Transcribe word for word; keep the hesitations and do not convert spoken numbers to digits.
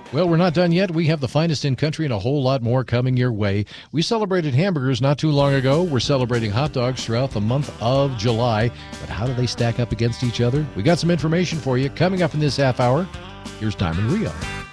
Well, we're not done yet. We have the finest in country and a whole lot more coming your way. We celebrated hamburgers not too long ago. We're celebrating hot dogs throughout the month of July. But how do they stack up against each other? We got some information for you coming up in this half hour. Here's Diamond Rio.